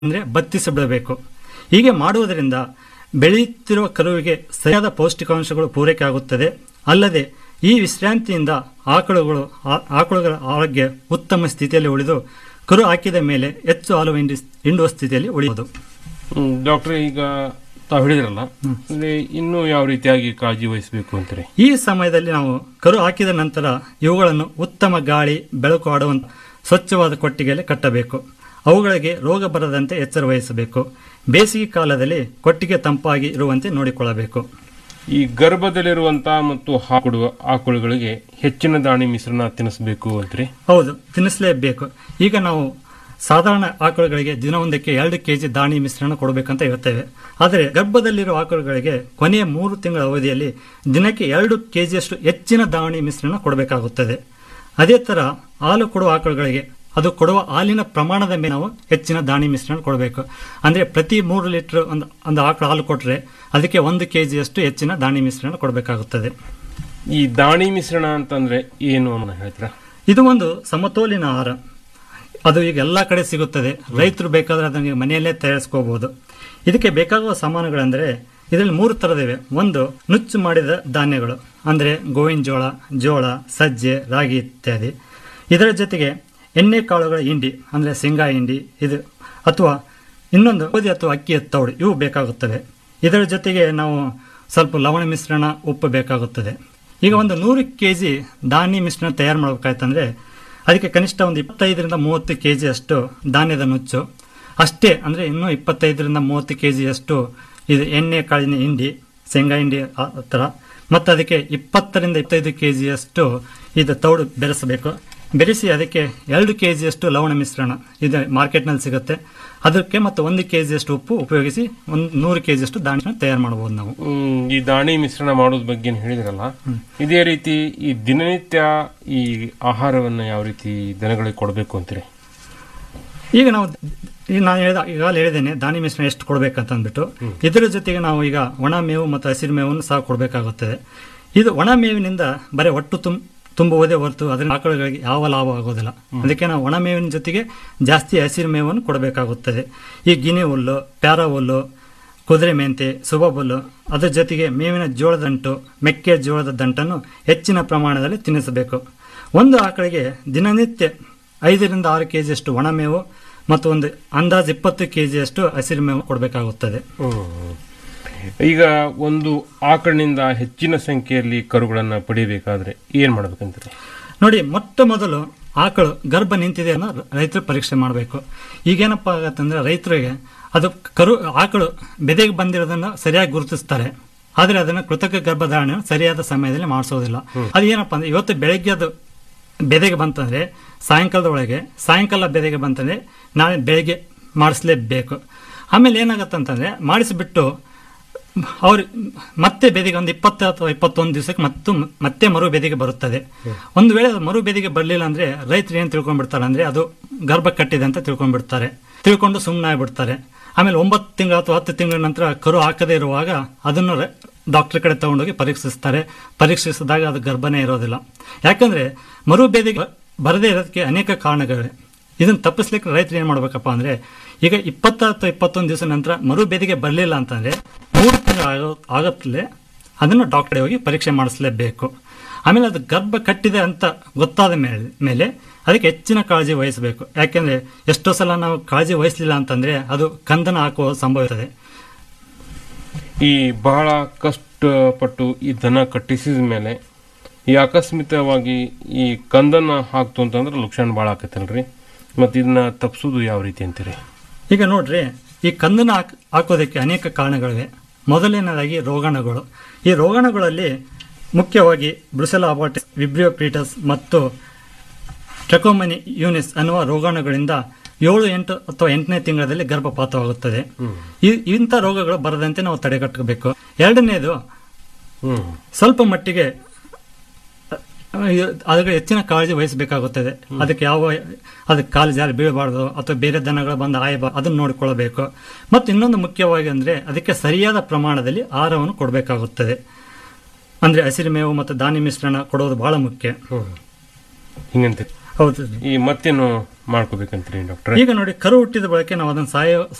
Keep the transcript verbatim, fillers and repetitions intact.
ಅಂದರೆ ಬತ್ತಿಸಿ ಬಿಡಬೇಕು. ಹೀಗೆ ಮಾಡುವುದರಿಂದ ಬೆಳೆಯುತ್ತಿರುವ ಕರುವಿಗೆ ಸರಿಯಾದ ಪೌಷ್ಟಿಕಾಂಶಗಳು ಪೂರೈಕೆ ಆಗುತ್ತದೆ. ಅಲ್ಲದೆ ಈ ವಿಶ್ರಾಂತಿಯಿಂದ ಆಕಳುಗಳು ಆಕಳುಗಳ ಆರೋಗ್ಯ ಉತ್ತಮ ಸ್ಥಿತಿಯಲ್ಲಿ ಉಳಿದು ಕರು ಹಾಕಿದ ಮೇಲೆ ಹೆಚ್ಚು ಹಾಲು ಹಿಂಡಿ ಹಿಂಡುವ ಸ್ಥಿತಿಯಲ್ಲಿ ಉಳಿಯುವುದು. ಡಾಕ್ಟರ್, ಈಗ ತಾವು ಹೇಳಿದ್ರಲ್ಲ, ಇನ್ನೂ ಯಾವ ರೀತಿಯಾಗಿ ಕಾಳಜಿ ವಹಿಸಬೇಕು ಅಂತಾರೆ? ಈ ಸಮಯದಲ್ಲಿ ನಾವು ಕರು ಹಾಕಿದ ನಂತರ ಇವುಗಳನ್ನು ಉತ್ತಮ ಗಾಳಿ ಬೆಳಕು ಆಡುವಂತ ಸ್ವಚ್ಛವಾದ ಕೊಟ್ಟಿಗೆಯಲ್ಲಿ ಕಟ್ಟಬೇಕು. ಅವುಗಳಿಗೆ ರೋಗ ಬರದಂತೆ ಎಚ್ಚರ ವಹಿಸಬೇಕು. ಬೇಸಿಗೆ ಕಾಲದಲ್ಲಿ ಕೊಟ್ಟಿಗೆ ತಂಪಾಗಿ ಇರುವಂತೆ ನೋಡಿಕೊಳ್ಳಬೇಕು. ಈ ಗರ್ಭದಲ್ಲಿರುವಂತಹ ಮತ್ತು ಹಾಕುಡುವ ಆಕಳುಗಳಿಗೆ ಹೆಚ್ಚಿನ ದಾಣಿ ಮಿಶ್ರಣ ತಿನ್ನಿಸಬೇಕು ಅಂತ್ರಿ? ಹೌದು, ತಿನ್ನಿಸಲೇಬೇಕು. ಈಗ ನಾವು ಸಾಧಾರಣ ಆಕಳುಗಳಿಗೆ ದಿನವೊಂದಕ್ಕೆ ಎರಡು ಕೆಜಿ ದಾಣಿ ಮಿಶ್ರಣ ಕೊಡಬೇಕಂತ ಹೇಳ್ತೇವೆ. ಆದರೆ ಗರ್ಭದಲ್ಲಿರುವ ಆಕಳುಗಳಿಗೆ ಕೊನೆಯ ಮೂರು ತಿಂಗಳ ಅವಧಿಯಲ್ಲಿ ದಿನಕ್ಕೆ ಎರಡು ಕೆಜಿಯಷ್ಟು ಹೆಚ್ಚಿನ ದಾಣಿ ಮಿಶ್ರಣ ಕೊಡಬೇಕಾಗುತ್ತದೆ. ಅದೇ ತರ ಹಾಲು ಕೊಡುವ ಆಕಳುಗಳಿಗೆ ಅದು ಕೊಡುವ ಹಾಲಿನ ಪ್ರಮಾಣದ ಮೇಲೆ ನಾವು ಹೆಚ್ಚಿನ ದಾಣಿ ಮಿಶ್ರಣ ಕೊಡಬೇಕು. ಅಂದ್ರೆ ಪ್ರತಿ ಮೂರು ಲೀಟರ್ ಒಂದು ಒಂದು ಆಕಳು ಹಾಲು ಕೊಟ್ಟರೆ ಅದಕ್ಕೆ ಒಂದು ಕೆಜಿಯಷ್ಟು ಹೆಚ್ಚಿನ ದಾಣಿ ಮಿಶ್ರಣ ಕೊಡಬೇಕಾಗುತ್ತದೆ. ಈ ದಾಣಿ ಮಿಶ್ರಣ ಅಂತಂದ್ರೆ ಏನು ಅಂತ ಹೇಳ್ತೀರಾ? ಇದು ಒಂದು ಸಮತೋಲಿನ ಆಹಾರ. ಅದು ಈಗ ಎಲ್ಲಾ ಕಡೆ ಸಿಗುತ್ತದೆ. ರೈತರು ಬೇಕಾದ್ರೆ ಅದನ್ನು ಮನೆಯಲ್ಲೇ ತಯಾರಿಸ್ಕೋಬಹುದು. ಇದಕ್ಕೆ ಬೇಕಾಗುವ ಸಾಮಾನುಗಳೆಂದರೆ ಇದರಲ್ಲಿ ಮೂರು ತರದಿವೆ. ಒಂದು, ನುಚ್ಚು ಮಾಡಿದ ಧಾನ್ಯಗಳು ಅಂದ್ರೆ ಗೋವಿನ ಜೋಳ, ಜೋಳ, ಸಜ್ಜೆ, ರಾಗಿ ಇತ್ಯಾದಿ. ಇದರ ಜೊತೆಗೆ ಎಣ್ಣೆ ಕಾಳುಗಳ ಹಿಂಡಿ ಅಂದ್ರೆ ಶೇಂಗಾ ಹಿಂಡಿ ಇದು, ಅಥವಾ ಇನ್ನೊಂದು ಗೋಧಿ ಅಥವಾ ಅಕ್ಕಿಯ ತೌಡು, ಇವು ಬೇಕಾಗುತ್ತವೆ. ಇದರ ಜೊತೆಗೆ ನಾವು ಸ್ವಲ್ಪ ಲವಣ ಮಿಶ್ರಣ, ಉಪ್ಪು ಬೇಕಾಗುತ್ತದೆ. ಈಗ ಒಂದು ನೂರು ಕೆಜಿ ಧಾನ್ಯ ಮಿಶ್ರಣ ತಯಾರು ಮಾಡಬೇಕಾಯ್ತಂದ್ರೆ ಅದಕ್ಕೆ ಕನಿಷ್ಠ ಒಂದು ಇಪ್ಪತ್ತೈದರಿಂದ ಮೂವತ್ತು ಕೆಜಿ ಅಷ್ಟು ಧಾನ್ಯದ ನುಚ್ಚು ಅಷ್ಟೇ. ಅಂದ್ರೆ ಇನ್ನೂ ಇಪ್ಪತ್ತೈದರಿಂದ ಮೂವತ್ತು ಕೆಜಿ ಅಷ್ಟು ಇದು ಎಣ್ಣೆ ಕಾಳಿನ ಹಿಂಡಿ, ಶೇಂಗಾ ಹಿಂಡಿ ಆ ಥರ. ಮತ್ತು ಅದಕ್ಕೆ ಇಪ್ಪತ್ತರಿಂದ ಇಪ್ಪತ್ತೈದು ಕೆಜಿ ಅಷ್ಟು ಇದು ತೌಡು ಬೆರೆಸಬೇಕು. ಬೆರೆಸಿ ಅದಕ್ಕೆ ಎರಡು ಕೆಜಿಯಷ್ಟು ಲವಣ ಮಿಶ್ರಣ ಇದು ಮಾರ್ಕೆಟ್ನಲ್ಲಿ ಸಿಗುತ್ತೆ, ಅದಕ್ಕೆ ಮತ್ತು ಒಂದು ಕೆಜಿಯಷ್ಟು ಉಪ್ಪು ಉಪಯೋಗಿಸಿ ಒಂದು ನೂರು ಕೆಜಿಯಷ್ಟು ದಾಣಿ ತಯಾರು ಮಾಡಬಹುದು ನಾವು. ಈ ದಾಣಿ ಮಿಶ್ರಣ ಮಾಡೋದ್ ಬಗ್ಗೆ ಹೇಳಿದ್ರಲ್ಲ, ಇದೇ ರೀತಿ ಈ ದಿನನಿತ್ಯ ಈ ಆಹಾರವನ್ನು ಯಾವ ರೀತಿ ದನಗಳಿಗೆ ಕೊಡಬೇಕು ಅಂತೀರಿ? ಈಗ ನಾವು ನಾನು ಹೇಳಿದ ಈಗಾಗಲೇ ಹೇಳಿದ್ದೇನೆ ದಾಣಿ ಮಿಶ್ರಣ ಎಷ್ಟು ಕೊಡಬೇಕಂತ ಅಂದ್ಬಿಟ್ಟು. ಇದರ ಜೊತೆಗೆ ನಾವು ಈಗ ಒಣ ಮೇವು ಮತ್ತು ಹಸಿರು ಮೇವನ್ನು ಸಹ ಕೊಡಬೇಕಾಗುತ್ತದೆ. ಇದು ಒಣ ಮೇವಿನಿಂದ ಬರೀ ಒಟ್ಟು ತುಂಬ ತುಂಬುವುದೇ ಹೊರತು ಅದರಿಂದ ಆಕಳುಗಳಿಗೆ ಯಾವ ಲಾಭ ಆಗೋದಿಲ್ಲ. ಅದಕ್ಕೆ ನಾವು ಒಣ ಮೇವಿನ ಜೊತೆಗೆ ಜಾಸ್ತಿ ಹಸಿರು ಮೇವನ್ನು ಕೊಡಬೇಕಾಗುತ್ತದೆ. ಈ ಗಿನಿ ಹುಲ್ಲು, ಪ್ಯಾರ ಹುಲ್ಲು, ಕುದುರೆ ಮೆಂತೆ, ಸುಬ ಹುಲ್ಲು, ಅದರ ಜೊತೆಗೆ ಮೇವಿನ ಜೋಳದ ದಂಟು, ಮೆಕ್ಕೆ ಜೋಳದ ದಂಟನ್ನು ಹೆಚ್ಚಿನ ಪ್ರಮಾಣದಲ್ಲಿ ತಿನ್ನಿಸಬೇಕು. ಒಂದು ಆಕಳಿಗೆ ದಿನನಿತ್ಯ ಐದರಿಂದ ಆರು ಕೆಜಿಯಷ್ಟು ಒಣ ಮೇವು ಮತ್ತು ಒಂದು ಅಂದಾಜು ಇಪ್ಪತ್ತು ಕೆಜಿಯಷ್ಟು ಹಸಿರು ಮೇವು ಕೊಡಬೇಕಾಗುತ್ತದೆ. ಈಗ ಒಂದು ಆಕಳಿನಿಂದ ಹೆಚ್ಚಿನ ಸಂಖ್ಯೆಯಲ್ಲಿ ಕರುಗಳನ್ನು ಪಡೆಯಬೇಕಾದ್ರೆ ಏನ್ ಮಾಡ್ಬೇಕಂತಾರೆ? ನೋಡಿ, ಮೊಟ್ಟ ಮೊದಲು ಆಕಳು ಗರ್ಭ ನಿಂತಿದೆ ಅನ್ನೋ ರೈತರು ಪರೀಕ್ಷೆ ಮಾಡಬೇಕು. ಈಗೇನಪ್ಪ ಆಗತ್ತಂದ್ರೆ ರೈತರಿಗೆ ಅದು ಕರು ಆಕಳು ಬೆದೆಗೆ ಬಂದಿರೋದನ್ನ ಸರಿಯಾಗಿ ಗುರುತಿಸ್ತಾರೆ, ಆದ್ರೆ ಅದನ್ನ ಕೃತಕ ಗರ್ಭಧಾರಣೆ ಸರಿಯಾದ ಸಮಯದಲ್ಲಿ ಮಾಡಿಸೋದಿಲ್ಲ. ಅದು ಏನಪ್ಪಾ ಅಂದ್ರೆ ಇವತ್ತು ಬೆಳಗ್ಗೆ ಅದು ಬೆದೆಗೆ ಬಂತಂದ್ರೆ ಸಾಯಂಕಾಲದ ಒಳಗೆ, ಸಾಯಂಕಾಲ ಬೆದೆಗೆ ಬಂತಂದ್ರೆ ನಾಳೆ ಬೆಳಗ್ಗೆ ಮಾಡಿಸ್ಲೇಬೇಕು. ಆಮೇಲೆ ಏನಾಗತ್ತಂತಂದ್ರೆ ಮಾಡಿಸಿಬಿಟ್ಟು ಅವ್ರು ಮತ್ತೆ ಬೆದೆಗೆ ಒಂದು ಇಪ್ಪತ್ತು ಅಥವಾ ಇಪ್ಪತ್ತೊಂದು ದಿವಸಕ್ಕೆ ಮತ್ತು ಮತ್ತೆ ಮರು ಬೆದೆಗೆ ಬರುತ್ತದೆ. ಒಂದು ವೇಳೆ ಮರು ಬೆದೆಗೆ ಬರಲಿಲ್ಲ ಅಂದ್ರೆ ರೈತರು ಏನ್ ತಿಳ್ಕೊಂಡ್ಬಿಡ್ತಾರೆ ಅಂದ್ರೆ ಅದು ಗರ್ಭ ಕಟ್ಟಿದೆ ಅಂತ ತಿಳ್ಕೊಂಡ್ಬಿಡ್ತಾರೆ. ತಿಳ್ಕೊಂಡು ಸುಮ್ಮನೆ ಆಗ್ಬಿಡ್ತಾರೆ. ಆಮೇಲೆ ಒಂಬತ್ತು ತಿಂಗಳು ಅಥವಾ ಹತ್ತು ತಿಂಗಳ ನಂತರ ಕರು ಹಾಕದೇ ಇರುವಾಗ ಅದನ್ನು ಡಾಕ್ಟರ್ ಕಡೆ ತಗೊಂಡೋಗಿ ಪರೀಕ್ಷಿಸ್ತಾರೆ. ಪರೀಕ್ಷಿಸಿದಾಗ ಅದು ಗರ್ಭನೇ ಇರೋದಿಲ್ಲ. ಯಾಕಂದ್ರೆ ಮರು ಬೆದೆಗೆ ಬರದೇ ಇರೋದಕ್ಕೆ ಅನೇಕ ಕಾರಣಗಳಿವೆ. ಇದನ್ನ ತಪ್ಪಿಸ್ಲಿಕ್ಕೆ ರೈತರು ಏನ್ ಮಾಡ್ಬೇಕಪ್ಪ ಅಂದ್ರೆ ಈಗ ಇಪ್ಪತ್ತ ಅಥವಾ ಇಪ್ಪತ್ತೊಂದು ದಿವಸ ನಂತರ ಮರು ಬೆದೆಗೆ ಬರಲಿಲ್ಲ ಅಂತಂದ್ರೆ ಮೂರು ತಿಂಗಳು ಆಗತ್ತಲೇ ಅದನ್ನು ಡಾಕ್ಟರ್ ಹೋಗಿ ಪರೀಕ್ಷೆ ಮಾಡಿಸಲೇಬೇಕು. ಆಮೇಲೆ ಅದು ಗರ್ಭ ಕಟ್ಟಿದೆ ಅಂತ ಗೊತ್ತಾದ ಮೇಲೆ ಮೇಲೆ ಅದಕ್ಕೆ ಹೆಚ್ಚಿನ ಕಾಳಜಿ ವಹಿಸಬೇಕು. ಯಾಕೆಂದ್ರೆ ಎಷ್ಟೋ ಸಲ ನಾವು ಕಾಳಜಿ ವಹಿಸಲಿಲ್ಲ ಅಂತಂದ್ರೆ ಅದು ಕಂದನ ಹಾಕುವ ಸಂಭವ ಇರ್ತದೆ. ಈ ಬಹಳ ಕಷ್ಟಪಟ್ಟು ಈ ದನ ಕಟ್ಟಿಸಿದ ಮೇಲೆ ಈ ಆಕಸ್ಮಿಕವಾಗಿ ಈ ಕಂದನ ಹಾಕ್ತು ಅಂತಂದ್ರೆ ಲಕ್ಷಣ ಭಾಳ ಆಕತ್ತಲ್ರಿ, ಮತ್ತೆ ಇದನ್ನ ತಪ್ಪಿಸೋದು ಯಾವ ರೀತಿ ಅಂತೀರಿ? ಈಗ ನೋಡ್ರಿ, ಈ ಕಂದನ ಹಾಕೋದಕ್ಕೆ ಅನೇಕ ಕಾರಣಗಳಿವೆ. ಮೊದಲನೇದಾಗಿ ರೋಗಾಣುಗಳು. ಈ ರೋಗಾಣುಗಳಲ್ಲಿ ಮುಖ್ಯವಾಗಿ ಬ್ರುಸೆಲ್ಲಾ ಅಬಾರ್ಟಿಸ್, ವಿಬ್ರಿಯೋ ಪ್ರೀಟಸ್ ಮತ್ತು ಟ್ರಕೋಮನಿ ಯೂನಿಸ್ ಅನ್ನುವ ರೋಗಾಣುಗಳಿಂದ ಏಳು ಎಂಟು ಅಥವಾ ಎಂಟನೇ ತಿಂಗಳಲ್ಲಿ ಗರ್ಭಪಾತವಾಗುತ್ತದೆ. ಇಂಥ ರೋಗಗಳು ಬರದಂತೆ ನಾವು ತಡೆಗಟ್ಟಬೇಕು. ಎರಡನೇದು ಸ್ವಲ್ಪ ಮಟ್ಟಿಗೆ ಅದಕ್ಕೆ ಹೆಚ್ಚಿನ ಕಾಳಜಿ ವಹಿಸಬೇಕಾಗುತ್ತದೆ. ಅದಕ್ಕೆ ಯಾವ ಅದಕ್ಕೆ ಕಾಲು ಜಾರಿ ಬೀಳಬಾರ್ದು ಅಥವಾ ಬೇರೆ ದನಗಳು ಬಂದು ಆಯಬಾರ್ದು, ಅದನ್ನು ನೋಡಿಕೊಳ್ಳಬೇಕು. ಮತ್ತು ಇನ್ನೊಂದು ಮುಖ್ಯವಾಗಿ ಅಂದ್ರೆ ಅದಕ್ಕೆ ಸರಿಯಾದ ಪ್ರಮಾಣದಲ್ಲಿ ಆಹಾರವನ್ನು ಕೊಡಬೇಕಾಗುತ್ತದೆ. ಅಂದ್ರೆ ಹಸಿರು ಮೇವು ಮತ್ತು ಧಾನ್ಯ ಮಿಶ್ರಣ ಕೊಡೋದು ಬಹಳ ಮುಖ್ಯ. ಹಿಂಗಂತೆ ಹೌದು. ಈ ಮತ್ತೇನು ಮಾಡ್ಕೋಬೇಕಂತೀರಿ ಡಾಕ್ಟರ್? ಈಗ ನೋಡಿ, ಕರು ಹುಟ್ಟಿದ ಬಳಕೆ ನಾವು ಅದನ್ನ ಸಾಯ